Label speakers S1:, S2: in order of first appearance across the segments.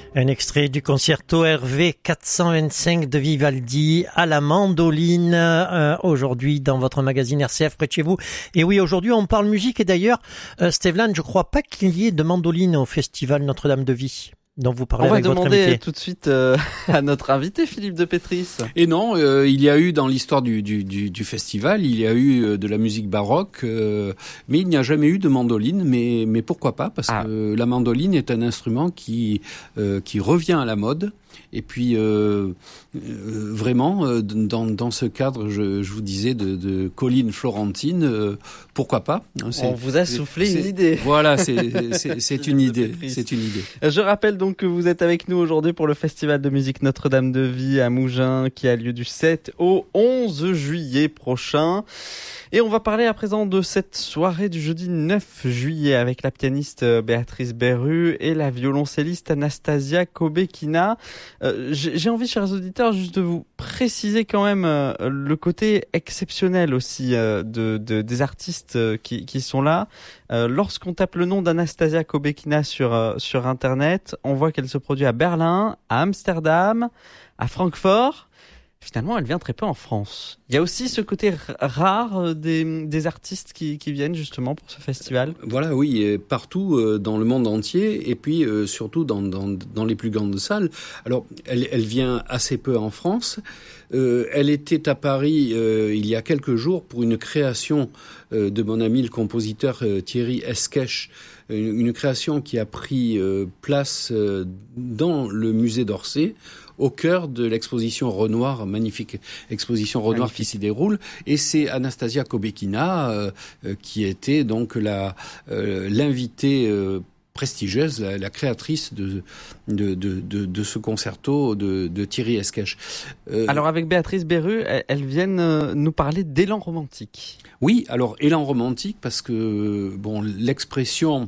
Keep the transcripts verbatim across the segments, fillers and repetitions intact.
S1: Un extrait du concerto R V quatre cent vingt-cinq de Vivaldi à la mandoline, euh, aujourd'hui dans votre magazine R C F près de chez vous. Et oui, aujourd'hui on parle musique et d'ailleurs, euh, Stevlan, je crois pas qu'il y ait de mandoline au festival Notre-Dame de Vie, dont vous parlez
S2: On
S1: avec
S2: va
S1: votre
S2: demander
S1: invité.
S2: tout de suite euh, à notre invité, Philippe de Pétris.
S3: Et non, euh, il y a eu dans l'histoire du, du, du, du festival, il y a eu euh, de la musique baroque, euh, mais il n'y a jamais eu de mandoline. Mais, mais pourquoi pas? Parce ah. que la mandoline est un instrument qui, euh, qui revient à la mode. Et puis euh, euh, vraiment, euh, dans, dans ce cadre, je, je vous disais de, de Colline Florentine, euh, pourquoi pas?
S2: C'est, On vous a soufflé une idée.
S3: Voilà, c'est, c'est, c'est une idée. C'est une idée.
S2: Je rappelle donc que vous êtes avec nous aujourd'hui pour le Festival de musique Notre-Dame de Vie à Mougins, qui a lieu du sept au onze juillet prochain. Et on va parler à présent de cette soirée du jeudi neuf juillet avec la pianiste Béatrice Berru et la violoncelliste Anastasia Kobekina. Euh, j'ai envie, chers auditeurs, juste de vous préciser quand même euh, le côté exceptionnel aussi euh, de, de des artistes euh, qui, qui sont là. Euh, lorsqu'on tape le nom d'Anastasia Kobekina sur euh, sur internet, on voit qu'elle se produit à Berlin, à Amsterdam, à Francfort. Finalement, elle vient très peu en France. Il y a aussi ce côté rare des, des artistes qui, qui viennent justement pour ce festival.
S3: Voilà, oui, partout dans le monde entier et puis euh, surtout dans, dans, dans les plus grandes salles. Alors, elle, elle vient assez peu en France. Euh, elle était à Paris euh, il y a quelques jours pour une création euh, de mon ami le compositeur euh, Thierry Esquèche, une, une création qui a pris euh, place euh, dans le musée d'Orsay, au cœur de l'exposition Renoir, magnifique exposition Renoir magnifique. Qui s'y déroule. Et c'est Anastasia Kobekina euh, euh, qui était donc la euh, l'invitée euh, prestigieuse, la, la créatrice de de, de de de ce concerto de, de Thierry Esquèche.
S2: Euh, alors avec Béatrice Berru, elles, elles viennent euh, nous parler d'élan romantique.
S3: Oui, alors élan romantique parce que bon l'expression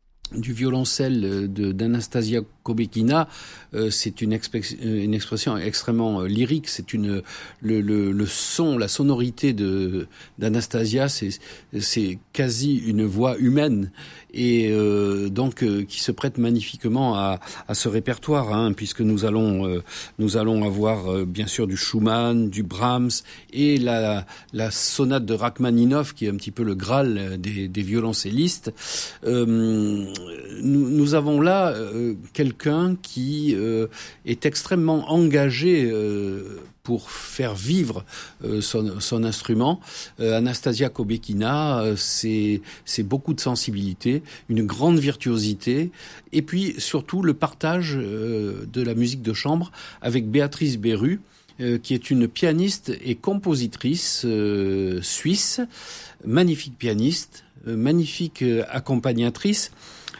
S3: du violoncelle de, d'Anastasia Kobekina, euh, c'est une, expe- une expression extrêmement euh, lyrique. C'est une le, le, le son, la sonorité de d'Anastasia, c'est c'est quasi une voix humaine et euh, donc euh, qui se prête magnifiquement à, à ce répertoire, hein, puisque nous allons euh, nous allons avoir euh, bien sûr du Schumann, du Brahms et la la sonate de Rachmaninov qui est un petit peu le Graal des, des violoncellistes. Euh, nous, nous avons là euh, quelqu'un qui euh, est extrêmement engagé euh, pour faire vivre euh, son, son instrument. Euh, Anastasia Kobekina, euh, c'est, c'est beaucoup de sensibilité, une grande virtuosité, et puis surtout le partage euh, de la musique de chambre avec Béatrice Berru, euh, qui est une pianiste et compositrice euh, suisse, magnifique pianiste, euh, magnifique euh, accompagnatrice.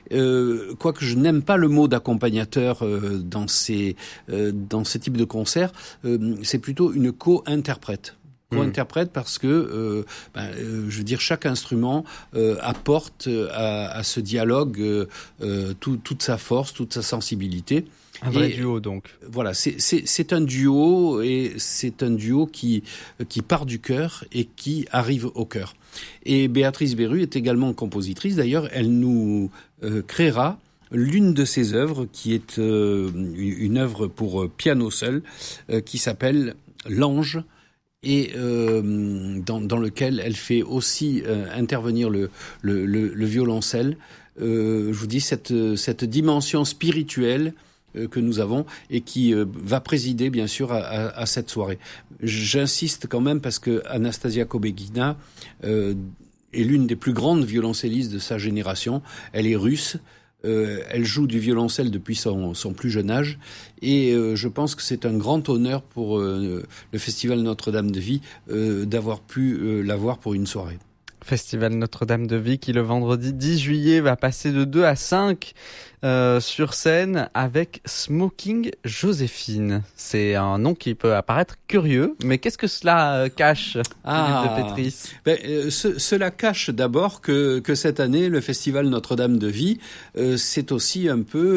S3: Euh, quoique je n'aime pas le mot d'accompagnateur euh, dans ces euh, dans ce type de concert, euh, c'est plutôt une co-interprète. Co-interprète parce que, euh, ben, euh, je veux dire, chaque instrument euh, apporte à, à ce dialogue euh, euh, tout, toute sa force, toute sa sensibilité.
S2: Un vrai et, duo donc.
S3: Voilà, c'est, c'est, c'est un duo et c'est un duo qui qui part du cœur et qui arrive au cœur. Et Béatrice Berru est également compositrice. D'ailleurs, elle nous euh, créera l'une de ses œuvres qui est euh, une œuvre pour piano seul euh, qui s'appelle L'Ange et euh, dans, dans lequel elle fait aussi euh, intervenir le, le, le, le violoncelle. Euh, je vous dis cette, cette dimension spirituelle que nous avons et qui euh, va présider bien sûr à, à, à cette soirée. J'insiste quand même parce que Anastasia Kobekina euh, est l'une des plus grandes violoncellistes de sa génération. Elle est russe, euh, elle joue du violoncelle depuis son, son plus jeune âge et euh, je pense que c'est un grand honneur pour euh, le Festival Notre-Dame de Vie euh, d'avoir pu euh, l'avoir pour une soirée.
S2: Festival Notre-Dame de Vie qui le vendredi dix juillet va passer de deux à cinq euh, sur scène avec Smoking Joséphine. C'est un nom qui peut apparaître curieux, mais qu'est-ce que cela euh, cache,
S3: ah,
S2: Philippe de Pétris?
S3: ben, euh, ce, Cela cache d'abord que, que cette année, le Festival Notre-Dame de Vie, euh, c'est aussi un peu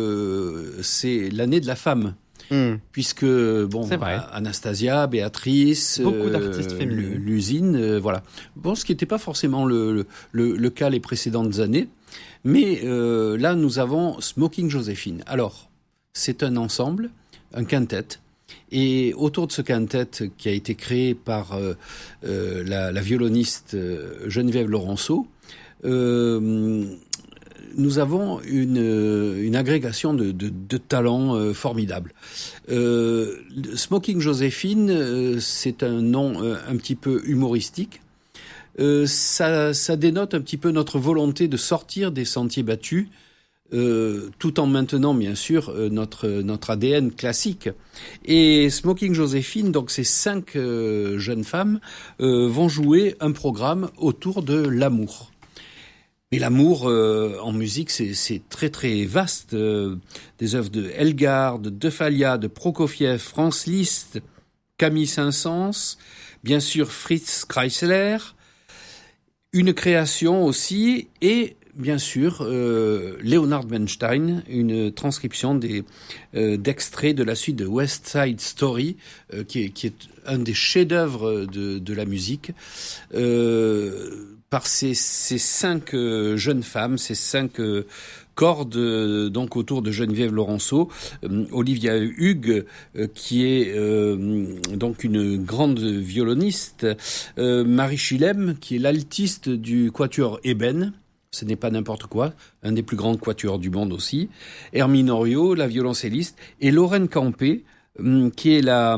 S3: euh, c'est l'année de la femme. Mmh. Puisque bon, Anastasia, Béatrice,
S2: beaucoup d'artistes euh, féminins,
S3: l'usine, euh, voilà. Bon, ce qui n'était pas forcément le, le, le cas les précédentes années, mais euh, là nous avons Smoking Joséphine. Alors, c'est un ensemble, un quintet. Et autour de ce quintet qui a été créé par euh, euh, la, la violoniste euh, Geneviève Laurenceau, euh, nous avons une, une agrégation de, de, de talents euh, formidables. Euh, Smoking Joséphine, euh, c'est un nom euh, un petit peu humoristique. Euh, ça, ça dénote un petit peu notre volonté de sortir des sentiers battus, euh, tout en maintenant bien sûr euh, notre notre A D N classique. Et Smoking Joséphine, donc ces cinq euh, jeunes femmes euh, vont jouer un programme autour de l'amour. Et l'amour euh, en musique, c'est, c'est très très vaste. Euh, des œuvres de Elgar, de De Falla, de Prokofiev, Franz Liszt, Camille Saint-Saëns, bien sûr Fritz Kreisler, une création aussi, et bien sûr euh, Leonard Bernstein, une transcription des euh, d'extraits de la suite de West Side Story, euh, qui est qui est un des chefs-d'œuvre de de la musique. Euh, par ces, ces cinq euh, jeunes femmes, ces cinq euh, cordes euh, donc autour de Geneviève Laurenceau, euh, Olivia Hugues euh, qui est euh, donc une grande violoniste, euh, Marie Chilem qui est l'altiste du quatuor Eben, ce n'est pas n'importe quoi, un des plus grands quatuors du monde aussi, Hermine Oriot, la violoncelliste, et Lorraine Campé, qui est la,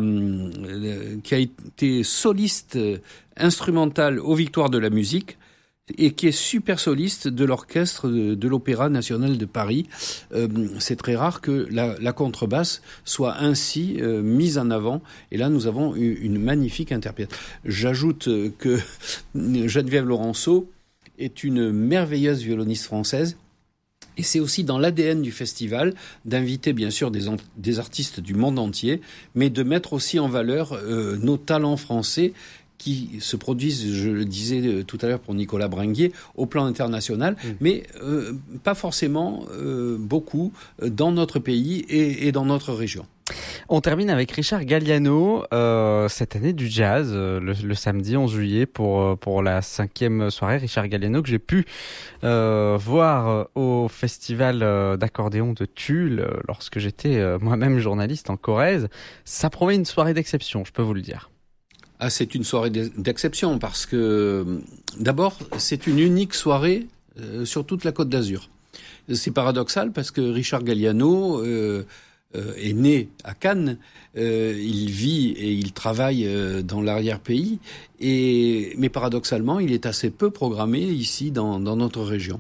S3: qui a été soliste instrumentale aux Victoires de la musique et qui est super soliste de l'orchestre de, de l'Opéra national de Paris. Euh, c'est très rare que la, la contrebasse soit ainsi euh, mise en avant. Et là, nous avons une, une magnifique interprète. J'ajoute que Geneviève Laurenceau est une merveilleuse violoniste française. Et c'est aussi dans l'A D N du festival d'inviter bien sûr des, des artistes du monde entier, mais de mettre aussi en valeur euh, nos talents français qui se produisent, je le disais tout à l'heure pour Nicolas Bringuier, au plan international, mmh. mais euh, pas forcément euh, beaucoup dans notre pays et, et dans notre région.
S2: On termine avec Richard Galliano, euh, cette année du jazz, euh, le, le samedi onze juillet pour pour la cinquième soirée. Richard Galliano que j'ai pu euh, voir au festival d'accordéon de Tulle euh, lorsque j'étais euh, moi-même journaliste en Corrèze. Ça promet une soirée d'exception, je peux vous le dire.
S3: Ah, c'est une soirée d'exception parce que d'abord c'est une unique soirée euh, sur toute la Côte d'Azur. C'est paradoxal parce que Richard Galliano euh, Euh, est né à Cannes, euh, il vit et il travaille euh, dans l'arrière-pays, et mais paradoxalement, il est assez peu programmé ici dans, dans notre région.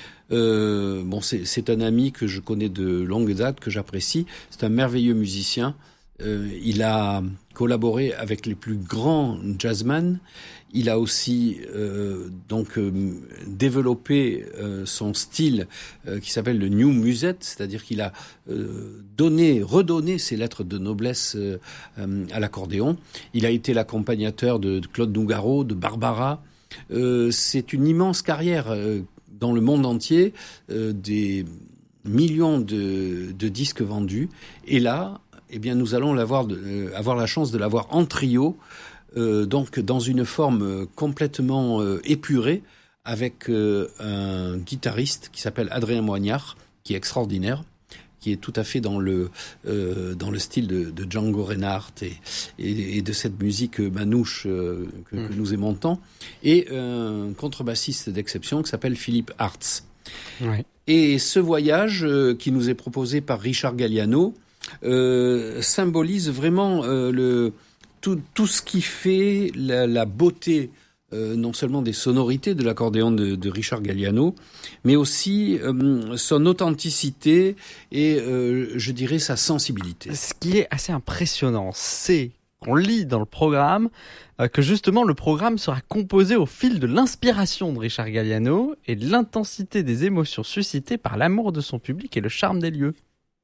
S3: Euh, bon, c'est, c'est un ami que je connais de longue date, que j'apprécie. C'est un merveilleux musicien. Euh, il a collaboré avec les plus grands jazzmen. Il a aussi euh, donc euh, développé euh, son style euh, qui s'appelle le new musette, c'est-à-dire qu'il a euh, donné, redonné ses lettres de noblesse euh, euh, à l'accordéon. Il a été l'accompagnateur de, de Claude Nougaro, de Barbara. Euh, c'est une immense carrière euh, dans le monde entier, euh, des millions de, de disques vendus. Et là, eh bien, nous allons l'avoir de, euh, avoir la chance de l'avoir en trio. Euh, donc dans une forme complètement euh, épurée avec euh, un guitariste qui s'appelle Adrien Moignard, qui est extraordinaire, qui est tout à fait dans le euh, dans le style de, de Django Reinhardt et, et, et de cette musique manouche euh, que, mmh. que nous aimons tant, et un contrebassiste d'exception qui s'appelle Philippe Hartz. Ouais. Et ce voyage euh, qui nous est proposé par Richard Galliano euh, symbolise vraiment euh, le Tout, tout ce qui fait la, la beauté, euh, non seulement des sonorités de l'accordéon de, de Richard Galliano, mais aussi euh, son authenticité et, euh, je dirais, sa sensibilité.
S2: Ce qui est assez impressionnant, c'est qu'on lit dans le programme euh, que justement le programme sera composé au fil de l'inspiration de Richard Galliano et de l'intensité des émotions suscitées par l'amour de son public et le charme des lieux.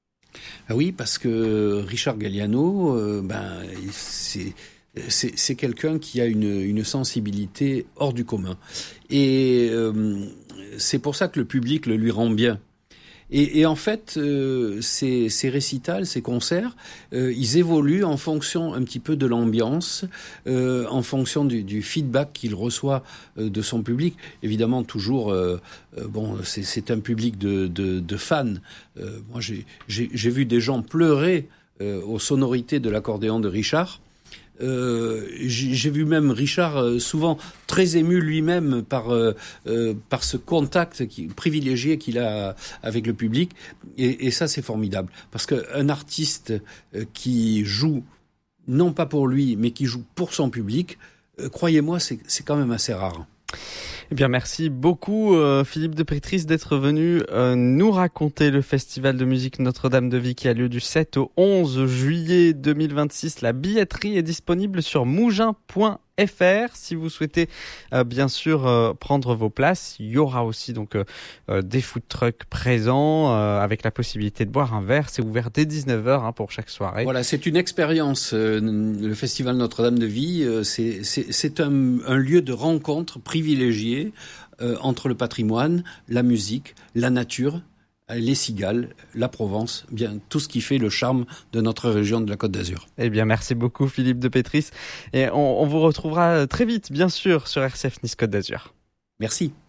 S3: Ah oui, parce que Richard Galliano, euh, ben, c'est, c'est, c'est quelqu'un qui a une, une sensibilité hors du commun. Et euh, c'est pour ça que le public le lui rend bien. Et, et en fait, euh, ces, ces récitals, ces concerts, euh, ils évoluent en fonction un petit peu de l'ambiance, euh, en fonction du, du feedback qu'il reçoit euh, de son public. Évidemment, toujours, euh, euh, bon, c'est, c'est un public de, de, de fans. Euh, moi, j'ai, j'ai, j'ai vu des gens pleurer euh, aux sonorités de l'accordéon de Richard. Euh, j'ai, j'ai vu même Richard euh, souvent très ému lui-même par euh, euh, par ce contact qui, privilégié qu'il a avec le public, et, et ça c'est formidable parce qu'un artiste euh, qui joue non pas pour lui mais qui joue pour son public, euh, croyez-moi c'est c'est quand même assez rare.
S2: Eh bien, merci beaucoup euh, Philippe de Pétris d'être venu euh, nous raconter le festival de musique Notre-Dame de Vie qui a lieu du sept au onze juillet deux mille vingt-six. La billetterie est disponible sur mougins point f r. Si vous souhaitez euh, bien sûr euh, prendre vos places, il y aura aussi donc euh, euh, des food trucks présents euh, avec la possibilité de boire un verre. C'est ouvert dès dix-neuf heures hein, pour chaque soirée.
S3: Voilà, c'est une expérience. Euh, le festival Notre-Dame de Vie, euh, c'est, c'est, c'est un, un lieu de rencontre privilégié euh, entre le patrimoine, la musique, la nature, les cigales, la Provence, bien tout ce qui fait le charme de notre région de la Côte d'Azur.
S2: Eh bien, merci beaucoup Philippe de Pétris. Et on, on vous retrouvera très vite, bien sûr, sur R C F Nice Côte d'Azur.
S3: Merci.